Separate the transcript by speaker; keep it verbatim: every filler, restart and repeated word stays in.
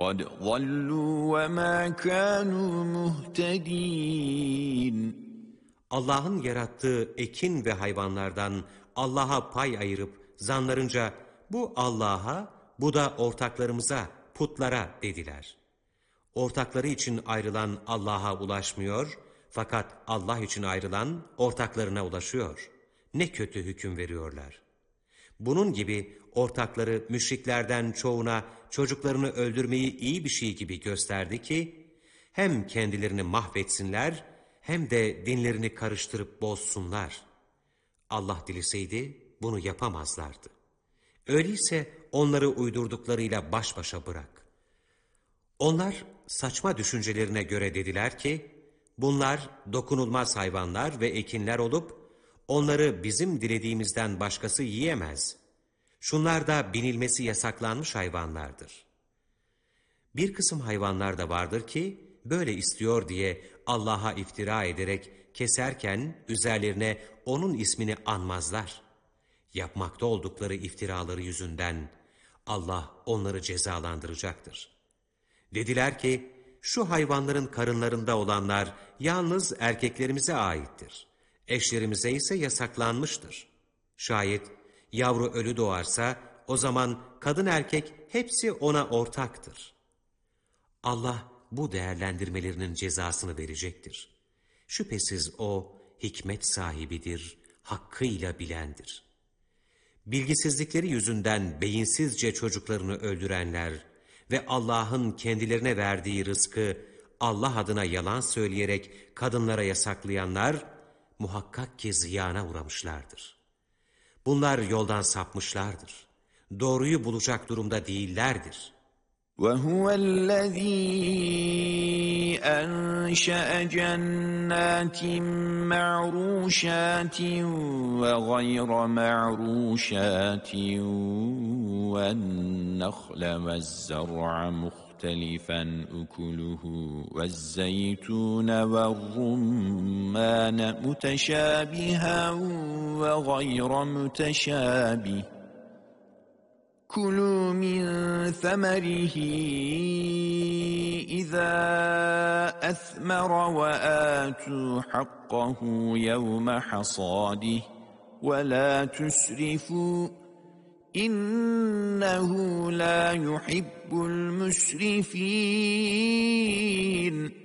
Speaker 1: قَدْ ضَلُّوا وَمَا كَانُوا مُهْتَدِينَ
Speaker 2: Allah'ın yarattığı ekin ve hayvanlardan Allah'a pay ayırıp zanlarınca bu Allah'a, bu da ortaklarımıza, putlara dediler. Ortakları için ayrılan Allah'a ulaşmıyor, fakat Allah için ayrılan ortaklarına ulaşıyor. Ne kötü hüküm veriyorlar. Bunun gibi ortakları müşriklerden çoğuna çocuklarını öldürmeyi iyi bir şey gibi gösterdi ki, hem kendilerini mahvetsinler, hem de dinlerini karıştırıp bozsunlar. Allah dileseydi bunu yapamazlardı. Öyleyse onları uydurduklarıyla baş başa bırak. Onlar saçma düşüncelerine göre dediler ki, bunlar dokunulmaz hayvanlar ve ekinler olup, onları bizim dilediğimizden başkası yiyemez. Şunlar da binilmesi yasaklanmış hayvanlardır. Bir kısım hayvanlar da vardır ki, böyle istiyor diye Allah'a iftira ederek keserken üzerlerine onun ismini anmazlar. Yapmakta oldukları iftiraları yüzünden Allah onları cezalandıracaktır. Dediler ki, şu hayvanların karınlarında olanlar yalnız erkeklerimize aittir. Eşlerimize ise yasaklanmıştır. Şayet yavru ölü doğarsa o zaman kadın erkek hepsi ona ortaktır. Allah bu değerlendirmelerinin cezasını verecektir. Şüphesiz o hikmet sahibidir, hakkıyla bilendir. Bilgisizlikleri yüzünden beyinsizce çocuklarını öldürenler ve Allah'ın kendilerine verdiği rızkı Allah adına yalan söyleyerek kadınlara yasaklayanlar muhakkak ki ziyana uğramışlardır. Bunlar yoldan sapmışlardır. Doğruyu bulacak durumda değillerdir.
Speaker 1: وَهُوَ الَّذ۪ي أَنْشَأَ جَنَّاتٍ مَعْرُوشَاتٍ وَغَيْرَ مَعْرُوشَاتٍ وَالنَّخْلَ وَالزَّرْعَ مُخْتَلِفًا أُكُلُهُ وَالزَّيْتُونَ وَالرُّمَّانَ مُتَشَابِهًا وَغَيْرَ مُتَشَابِهٍ كُلُوا مِنْ ثَمَرِهِ إِذَا أَثْمَرَ وَآتُوا حَقَّهُ يَوْمَ حَصَادِهِ وَلَا تُسْرِفُوا إِنَّهُ لَا يُحِبُّ الْمُسْرِفِينَ